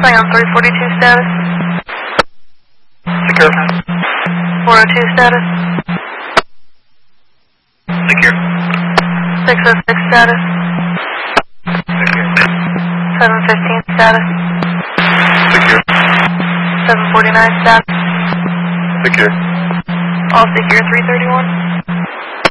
Scion 342 status. Secure. 402 status. Secure. 606 status. Secure. 715 status. Secure. 749 status. Secure. All secure 331.